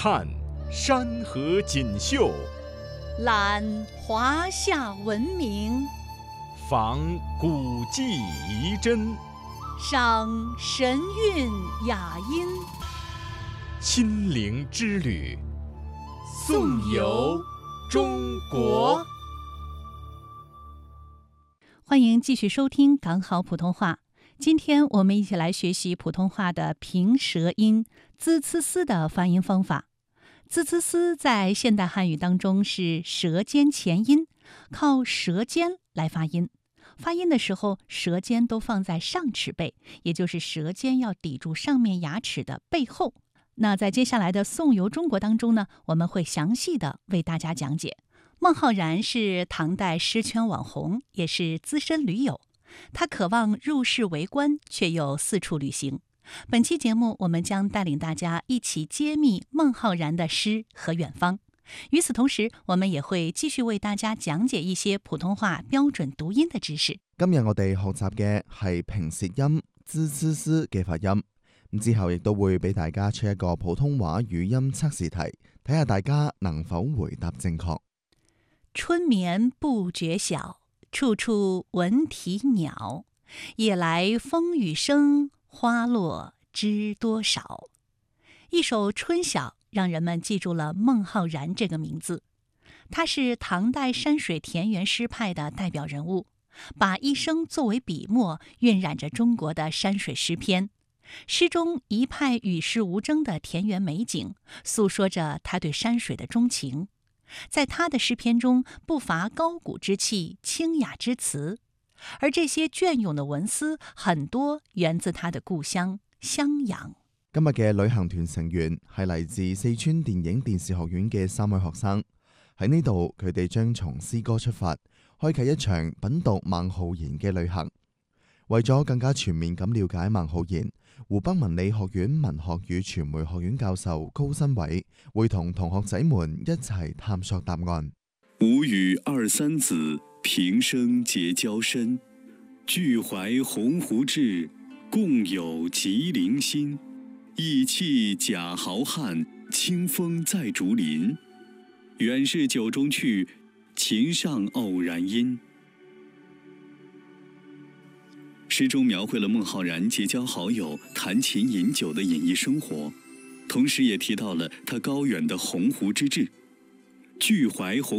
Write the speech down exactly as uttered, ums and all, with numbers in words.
看山河锦绣， 览华夏文明， 访古迹遗珍， 赏神韵雅音。 亲临之旅，颂游中国。 欢迎继续收听港好普通话。今天我们一起来学习普通话的平舌音滋呲丝的发音方法。滋呲丝在现代汉语当中是舌尖前音，靠舌尖来发音。发音的时候，舌尖都放在上齿背，也就是舌尖要抵住上面牙齿的背后。那在接下来的颂游中国当中呢，我们会详细的为大家讲解。孟浩然是唐代诗圈网红，也是资深驴友。他渴望入仕为官，却又四处旅行。本期节目，我们将带领大家一起揭秘孟浩然的诗和远方。与此同時，我們也會繼續為大家講解一些普通話標準讀音的知識。 今日我哋學習嘅係平舌音滋呲絲嘅發音，咁之後亦都會俾大家出一個普通話語音測試題，睇下大家能否回答正確。 春眠不覺曉，處處聞啼鳥。夜來風雨聲，花落知多少。一首春曉讓人們記住了孟浩然這個名字。他是唐代山水田園詩派的代表人物，把一生作為筆墨，暈染着中國的山水詩篇。詩中一派與世無爭的田園美景，訴說着他對山水的鍾情。在他的詩篇中，不乏高古之氣、清雅之詞，而這些雋永的文思，很多源自他的故鄉襄陽。 今日嘅旅行團成員係嚟自四川電影電視學院嘅三位學生，喺呢度佢哋將從詩歌出發，開啟一場品讀孟浩然嘅旅行。為咗更加全面咁了解孟浩然，湖北文理學院文學與傳媒學院教授高新偉會同同學仔們一齊探索答案。 吾與二三子，平生結交深。俱懷鴻鵠志，共有吉林心。意氣假豪漢，清風在竹林。遠是酒中趣，琴上偶然音。詩中描繪了孟浩然結交好友、彈琴飲酒的隱逸生活，同時也提到了他高遠的鴻鵠之志。俱懷鴻